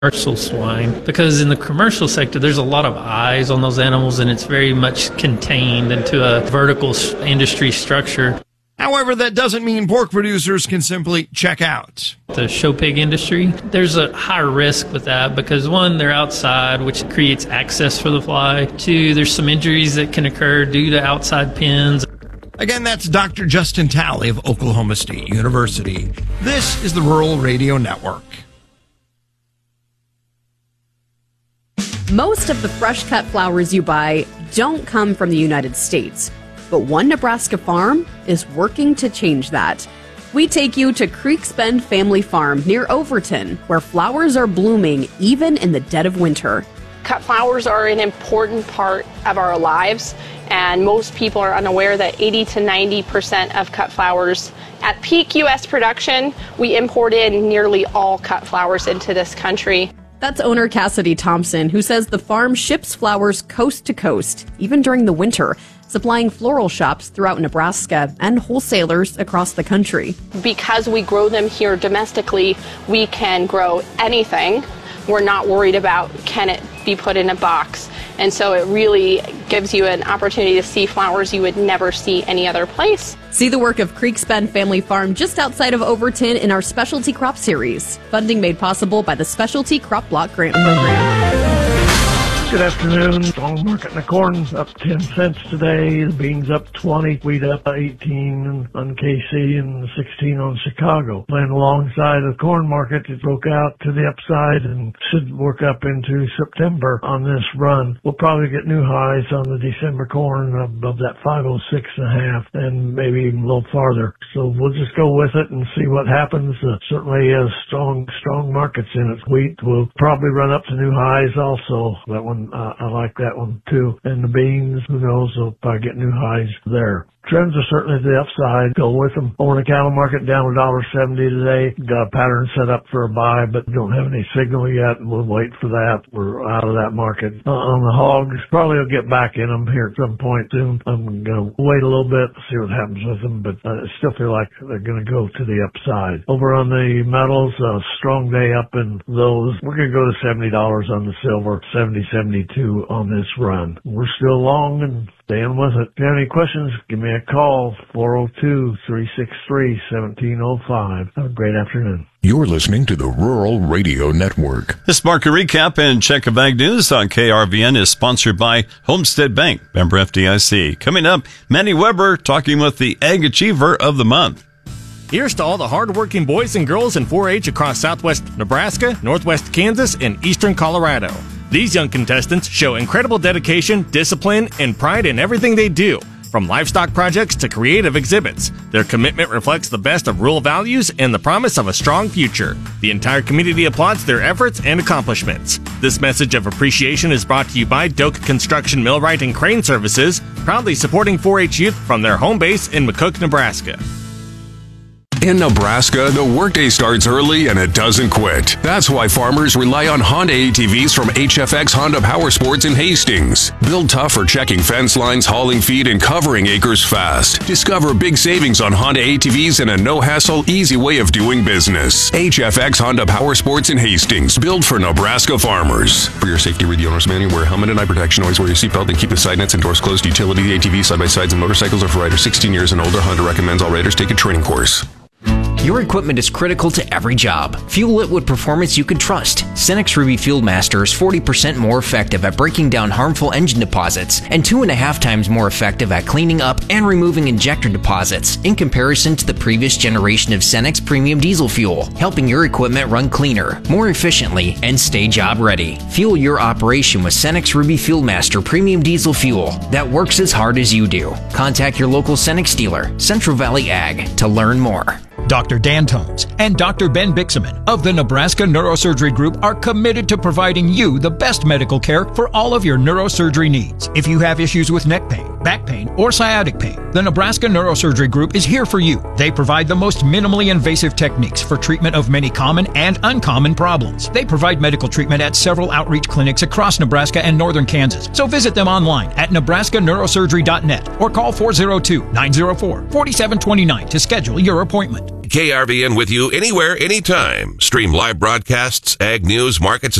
commercial swine, because in the commercial sector there's a lot of eyes on those animals and it's very much contained into a vertical industry structure. However, that doesn't mean pork producers can simply check out. The show pig industry, there's a high risk with that because one, they're outside, which creates access for the fly. Two, there's some injuries that can occur due to outside pens. Again, that's Dr. Justin Talley of Oklahoma State University. This is the Rural Radio Network. Most of the fresh cut flowers you buy don't come from the United States, but one Nebraska farm is working to change that. We take you to Creeks Bend Family Farm near Overton, where flowers are blooming even in the dead of winter. Cut flowers are an important part of our lives, and most people are unaware that 80 to 90% of cut flowers at peak U.S. production, we import in nearly all cut flowers into this country. That's owner Cassidy Thompson, who says the farm ships flowers coast to coast, even during the winter, supplying floral shops throughout Nebraska and wholesalers across the country. Because we grow them here domestically, we can grow anything. We're not worried about can it be put in a box. And so it really gives you an opportunity to see flowers you would never see any other place. See the work of Creeks Bend Family Farm just outside of Overton in our Specialty Crop Series. Funding made possible by the Specialty Crop Block Grant Program. Good afternoon. Strong market in the corn up 10 cents today. The beans up 20, wheat up 18 on KC and 16 on Chicago. Playing alongside the corn market, it broke out to the upside and should work up into September on this run. We'll probably get new highs on the December corn above that 506.5 and maybe even a little farther. So we'll just go with it and see what happens. Certainly has strong markets in it. Wheat will probably run up to new highs also. That one I like that one too. And the beans, who knows, we'll probably get new highs there. Trends are certainly to the upside. Go with them. Over the cattle market down $1.70 today. Got a pattern set up for a buy, but don't have any signal yet. We'll wait for that. We're out of that market. On the hogs, probably will get back in them here at some point soon. I'm going to wait a little bit to see what happens with them, but I still feel like they're going to go to the upside. Over on the metals, a strong day up in those. We're going to go to $70 on the silver, 70.72 on this run. We're still long and staying with it. If you have any questions, give me a call, 402-363-1705. Have a great afternoon. You're listening to the Rural Radio Network. This market recap and check of ag news on KRVN is sponsored by Homestead Bank, member FDIC. Coming up, Manny Weber talking with the Ag Achiever of the Month. Here's to all the hardworking boys and girls in 4-H across southwest Nebraska, northwest Kansas, and eastern Colorado. These young contestants show incredible dedication, discipline, and pride in everything they do, from livestock projects to creative exhibits. Their commitment reflects the best of rural values and the promise of a strong future. The entire community applauds their efforts and accomplishments. This message of appreciation is brought to you by Doak Construction Millwright and Crane Services, proudly supporting 4-H youth from their home base in McCook, Nebraska. In Nebraska, the workday starts early and it doesn't quit. That's why farmers rely on Honda ATVs from HFX Honda Power Sports in Hastings. Built tough for checking fence lines, hauling feed, and covering acres fast. Discover big savings on Honda ATVs and a no-hassle, easy way of doing business. HFX Honda Power Sports in Hastings, built for Nebraska farmers. For your safety, read the owner's manual. Wear a helmet and eye protection. Always wear your seatbelt and keep the side nets and doors closed. Utility ATVs, side-by-sides, and motorcycles are for riders 16 years and older. Honda recommends all riders take a training course. Your equipment is critical to every job. Fuel it with performance you can trust. Cenex Ruby Fuel Master is 40% more effective at breaking down harmful engine deposits and 2.5 times more effective at cleaning up and removing injector deposits in comparison to the previous generation of Cenex Premium Diesel Fuel, helping your equipment run cleaner, more efficiently, and stay job ready. Fuel your operation with Cenex Ruby Fuel Master Premium Diesel Fuel that works as hard as you do. Contact your local Cenex dealer, Central Valley Ag, to learn more. Dr. Dan Tones and Dr. Ben Bixaman of the Nebraska Neurosurgery Group are committed to providing you the best medical care for all of your neurosurgery needs. If you have issues with neck pain, back pain, or sciatic pain, the Nebraska Neurosurgery Group is here for you. They provide the most minimally invasive techniques for treatment of many common and uncommon problems. They provide medical treatment at several outreach clinics across Nebraska and northern Kansas. So visit them online at nebraskaneurosurgery.net or call 402-904-4729 to schedule your appointment. KRVN with you anywhere, anytime. Stream live broadcasts, ag news, markets,